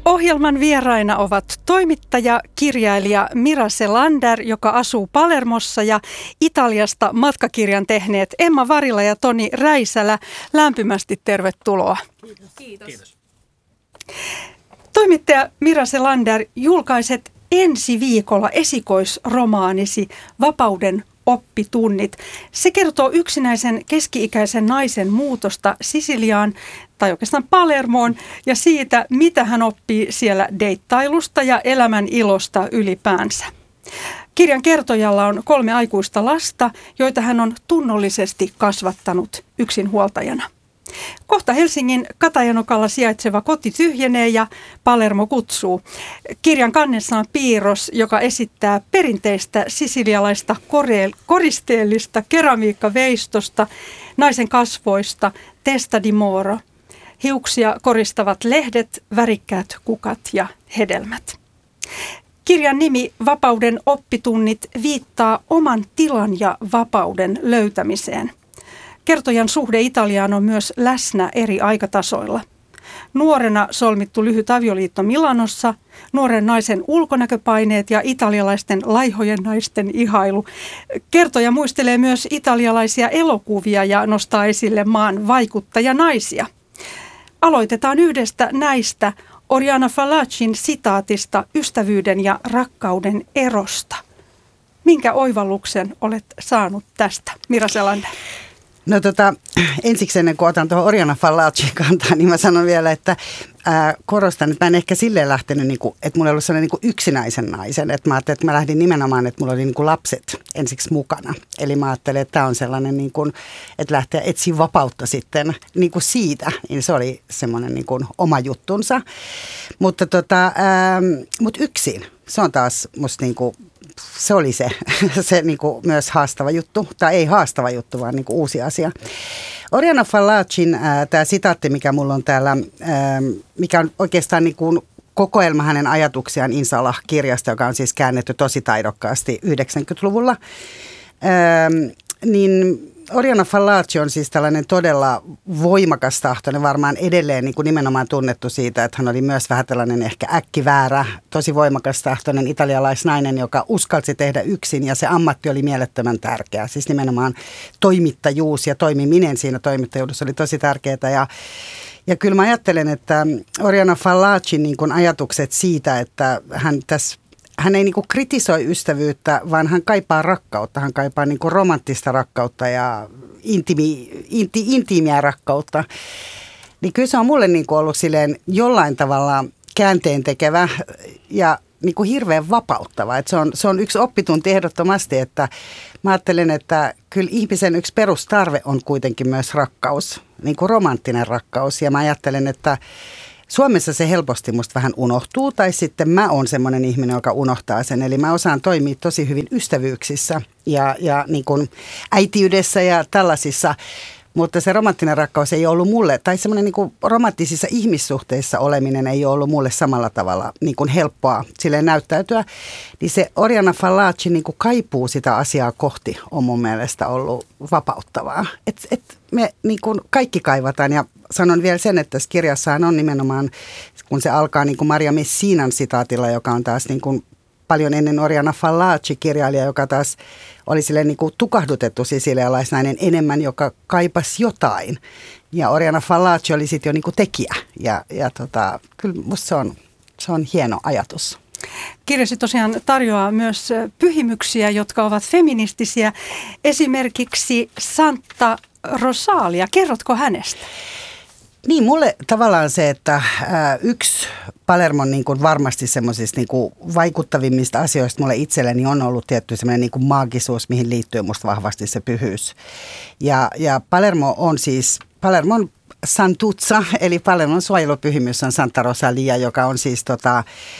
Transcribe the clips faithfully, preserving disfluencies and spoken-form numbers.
Ohjelman vieraina ovat toimittaja, kirjailija Mira Selander, joka asuu Palermossa, ja Italiasta matkakirjan tehneet Emma Varila ja Toni Räisälä. Lämpimästi tervetuloa. Kiitos. Kiitos. Toimittaja Mira Selander, julkaiset ensi viikolla esikoisromaanisi Vapauden oppitunnit. Se kertoo yksinäisen keski-ikäisen naisen muutosta Sisiliaan, tai oikeastaan Palermoon, ja siitä, mitä hän oppii siellä deittailusta ja elämän ilosta ylipäänsä. Kirjan kertojalla on kolme aikuista lasta, joita hän on tunnollisesti kasvattanut yksinhuoltajana. Kohta Helsingin Katajanokalla sijaitseva koti tyhjenee ja Palermo kutsuu. Kirjan kannessa on piirros, joka esittää perinteistä sisilialaista koristeellista keramiikkaveistosta, naisen kasvoista, testa di moro. Hiuksia koristavat lehdet, värikkäät kukat ja hedelmät. Kirjan nimi Vapauden oppitunnit viittaa oman tilan ja vapauden löytämiseen. Kertojan suhde Italiaan on myös läsnä eri aikatasoilla. Nuorena solmittu lyhyt avioliitto Milanossa, nuoren naisen ulkonäköpaineet ja italialaisten laihojen naisten ihailu. Kertoja muistelee myös italialaisia elokuvia ja nostaa esille maan vaikuttajanaisia. Aloitetaan yhdestä näistä, Oriana Fallaccin sitaatista ystävyyden ja rakkauden erosta. Minkä oivalluksen olet saanut tästä, Mira Selander? No tota, ensiksi ennen kuin otan tuohon Oriana Fallaccin kantaan, niin mä sanon vielä, että ää, korostan, että mä en ehkä silleen lähtenyt, niin kuin, että mulla ei ollut sellainen niin kuin yksinäisen naisen. Että mä ajattelin, että mä lähdin nimenomaan, että mulla oli niin kuin lapset ensiksi mukana. Eli mä ajattelin, että tämä on sellainen, niin kuin, että lähteä etsiä vapautta sitten niin kuin siitä. Niin se oli semmoinen niin kuin oma juttunsa. Mutta tota, ää, mut yksin, se on taas musta niin kuin, se oli se, se niin kuin myös haastava juttu, tai ei haastava juttu, vaan niin kuin uusi asia. Oriana Fallaccin tämä sitaatti, mikä mulla on täällä, ää, mikä on oikeastaan niin kuin kokoelma hänen ajatuksiaan Inshallah-kirjasta, joka on siis käännetty tosi taidokkaasti yhdeksänkymmentäluvulla, ää, niin Oriana Fallaci on siis tällainen todella voimakas tahtoinen, varmaan edelleen niin kuin nimenomaan tunnettu siitä, että hän oli myös vähän tällainen ehkä äkkiväärä, tosi voimakas tahtoinen italialaisnainen, joka uskalsi tehdä yksin, ja se ammatti oli mielettömän tärkeä. Siis nimenomaan toimittajuus ja toimiminen siinä toimittajuudessa oli tosi tärkeää, ja Ja kyllä mä ajattelen, että Oriana Fallacin niin kuin ajatukset siitä, että hän tässä Hän ei niinku kritisoi ystävyyttä, vaan hän kaipaa rakkautta. Hän kaipaa niinku romanttista rakkautta ja intiimi, inti, intiimiä rakkautta. Niin kyllä se on mulle niinku ollut silleen jollain tavalla käänteentekevä ja niinku hirveän vapauttava. Et se, on, se on yksi oppitunti ehdottomasti, että mä ajattelen, että kyllä ihmisen yksi perustarve on kuitenkin myös rakkaus, niinku romanttinen rakkaus. Ja mä ajattelen, että Suomessa se helposti musta vähän unohtuu, tai sitten mä oon semmoinen ihminen, joka unohtaa sen. Eli mä osaan toimia tosi hyvin ystävyyksissä ja, ja niin kuin äitiydessä ja tällaisissa. Mutta se romanttinen rakkaus ei ollut mulle, tai semmoinen niin kuin romanttisissa ihmissuhteissa oleminen ei ole ollut mulle samalla tavalla niin kuin helppoa silleen näyttäytyä. Niin se Oriana Fallaci niin kuin kaipuu sitä asiaa kohti on mun mielestä ollut vapauttavaa. Et, et me niin kuin kaikki kaivataan, ja sanon vielä sen, että tässä kirjassaan on nimenomaan, kun se alkaa niin kuin Maria Messinan sitaatilla, joka on taas niin kuin paljon ennen Oriana Fallaci-kirjailija, joka taas oli silleen niin kuin tukahdutettu sisilialaisnainen enemmän, joka kaipasi jotain. Ja Oriana Fallaci oli sitten jo niin kuin tekijä. Ja, ja tota, kyllä musta se on, se on hieno ajatus. Kirjasi tosiaan tarjoaa myös pyhimyksiä, jotka ovat feministisiä. Esimerkiksi Santa Rosalia. Kerrotko hänestä? Niin, mulle tavallaan se, että ää, yksi Palermon niin kuin varmasti semmoisista niin kuin vaikuttavimmista asioista mulle itselleni on ollut tietty semmoinen niin kuin maagisuus, mihin liittyy musta vahvasti se pyhyys. Ja, ja Palermo on siis, Palermon Santuzza, eli Palermon suojelupyhimys on Santa Rosalia, joka on siis tota,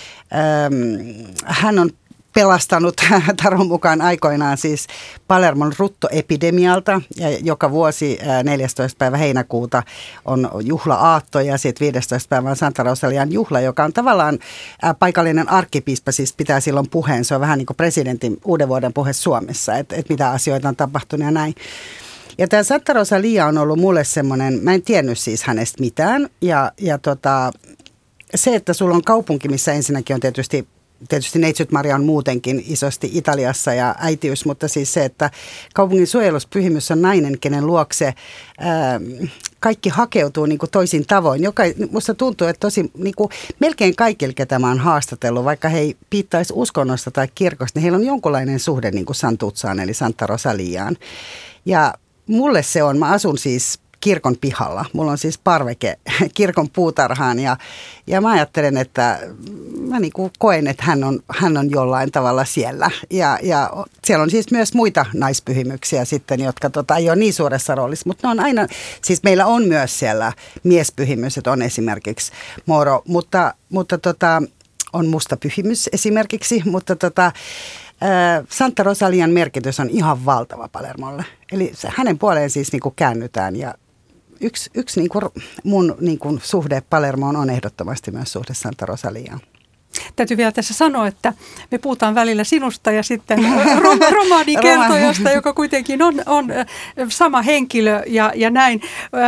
äm, hän on pelastanut taron mukaan aikoinaan siis Palermon ruttoepidemialta, ja joka vuosi neljästoista päivä heinäkuuta on juhla-aatto, ja sitten viidestoista päivä on Santa Rosalian juhla, joka on tavallaan paikallinen arkkipiispa, siis pitää silloin puheen. Se on vähän niin kuin presidentin uuden vuoden puhe Suomessa, että et mitä asioita on tapahtunut ja näin. Ja tämä Santa Rosalia on ollut mulle semmoinen, mä en tiennyt siis hänestä mitään, ja, ja tota... se, että sulla on kaupunki, missä ensinnäkin on tietysti, tietysti Neitsyt Maria on muutenkin isosti Italiassa ja äitiys, mutta siis se, että kaupungin suojeluspyhimys on nainen, kenen luokse ää, kaikki hakeutuu niin kuin toisin tavoin. Joka, musta tuntuu, että tosi niin kuin melkein kaikilla, ketä mä oon haastatellut, vaikka he ei piittaisi uskonnosta tai kirkosta, niin heillä on jonkunlainen suhde niin kuin Santuzzaan eli Santa Rosaliaan. Ja mulle se on, mä asun siis kirkon pihalla. Mulla on siis parveke kirkon puutarhaan ja, ja mä ajattelen, että mä niin kuin koen, että hän on, hän on jollain tavalla siellä. Ja, ja siellä on siis myös muita naispyhimyksiä sitten, jotka tota, ei ole niin suuressa roolissa, mutta ne on aina, siis meillä on myös siellä miespyhimys, että on esimerkiksi Moro, mutta, mutta tota, on musta pyhimys esimerkiksi, mutta tota, Santa Rosalian merkitys on ihan valtava Palermolle. Eli hänen puoleen siis niin kuin käännytään ja yksi, yksi niin kuin mun niin kuin suhde Palermoon on ehdottomasti myös suhde Santa Rosaliaan. Täytyy vielä tässä sanoa, että me puhutaan välillä sinusta ja sitten rom- romaanikertojasta, joka kuitenkin on, on sama henkilö ja, ja näin.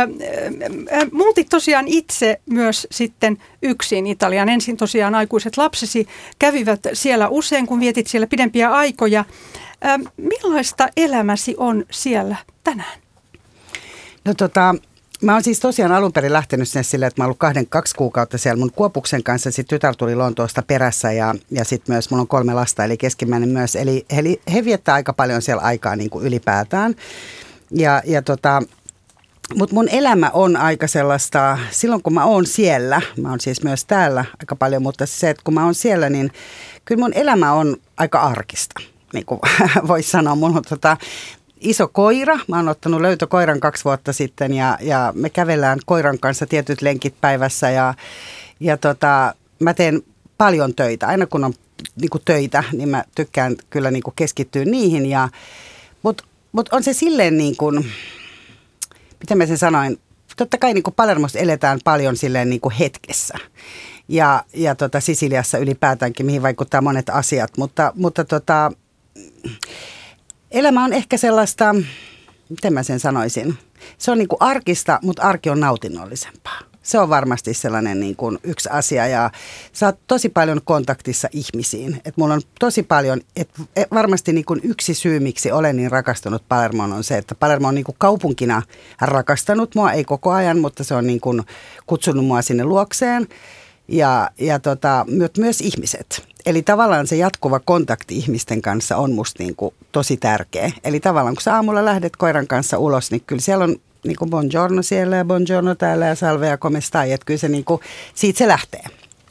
Muutit tosiaan itse myös sitten yksin Italiaan. Ensin tosiaan aikuiset lapsesi kävivät siellä usein, kun vietit siellä pidempiä aikoja. Millaista elämäsi on siellä tänään? No tota... Mä oon siis tosiaan alun perin lähtenyt sinne silleen, että mä oon ollut kahden, kaksi kuukautta siellä mun Kuopuksen kanssa. Sitten tytär tuli Lontoosta perässä ja, ja sitten myös mulla on kolme lasta, eli keskimmäinen myös. Eli he, he viettää aika paljon siellä aikaa niin kuin ylipäätään. Ja, ja tota, mutta mun elämä on aika sellaista, silloin kun mä oon siellä, mä oon siis myös täällä aika paljon, mutta se, että kun mä oon siellä, niin kyllä mun elämä on aika arkista, niin kuin voisi sanoa. Mun on tota... iso koira. Mä oon ottanut löytökoiran kaksi vuotta sitten ja, ja me kävellään koiran kanssa tietyt lenkit päivässä ja, ja tota, mä teen paljon töitä. Aina kun on niin kuin töitä, niin mä tykkään kyllä niin kuin keskittyä niihin. Mutta mut on se silleen niin kuin, mitä mä sen sanoin, totta kai niin kuin Palermossa eletään paljon silleen niin kuin hetkessä. Ja, ja tota Sisiliassa ylipäätäänkin, mihin vaikuttaa monet asiat, mutta, mutta tota... elämä on ehkä sellaista, miten mä sen sanoisin, se on niin kuin arkista, mutta arki on nautinnollisempaa. Se on varmasti sellainen niin kuin yksi asia ja sä oot tosi paljon kontaktissa ihmisiin. Et mulla on tosi paljon, että varmasti niin kuin yksi syy, miksi olen niin rakastunut Palermoon on se, että Palermo on niin kuin kaupunkina rakastanut mua, ei koko ajan, mutta se on niin kuin kutsunut mua sinne luokseen. Ja, ja tota, myös ihmiset. Eli tavallaan se jatkuva kontakti ihmisten kanssa on musta niin kuin tosi tärkeä. Eli tavallaan kun sä aamulla lähdet koiran kanssa ulos, niin kyllä siellä on niin kuin buongiorno siellä ja buongiorno täällä ja salve ja come stai. Että kyllä se niin kuin, siitä se lähtee.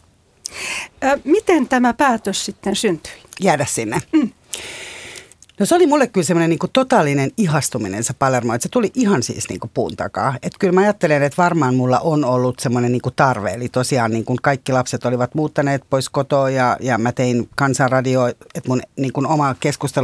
Ö, miten tämä päätös sitten syntyi? Jäädä sinne. Mm. No se oli mulle kyllä semmoinen niin kuin totaalinen ihastuminen se Palermo, että se tuli ihan siis niin kuin puun takaa. Että kyllä mä ajattelen, että varmaan mulla on ollut semmoinen niin kuin tarve, eli tosiaan niin kuin kaikki lapset olivat muuttaneet pois kotoa ja, ja mä tein Kansanradio, että mun niin kuin oma keskustelu